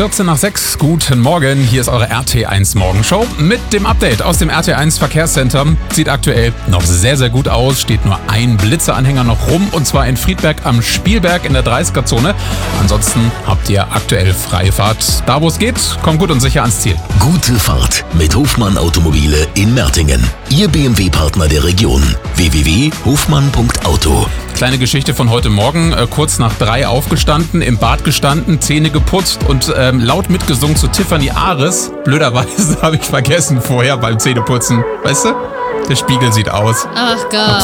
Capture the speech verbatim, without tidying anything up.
vierzehn nach sechs. Guten Morgen, hier ist eure R T eins Morgenshow mit dem Update aus dem R T eins Verkehrscenter. Sieht aktuell noch sehr, sehr gut aus. Steht nur ein Blitzeranhänger noch rum und zwar in Friedberg am Spielberg in der dreißiger-Zone. Ansonsten habt ihr aktuell freie Fahrt. Da, wo es geht, kommt gut und sicher ans Ziel. Gute Fahrt mit Hofmann Automobile in Mertingen. Ihr B M W-Partner der Region. w w w punkt hofmann punkt auto. Kleine Geschichte von heute Morgen. Äh, kurz nach drei aufgestanden, im Bad gestanden, Zähne geputzt und ähm, laut mitgesungen zu Tiffany Ares. Blöderweise habe ich vergessen vorher beim Zähneputzen. Weißt du? Der Spiegel sieht aus. Ach Gott.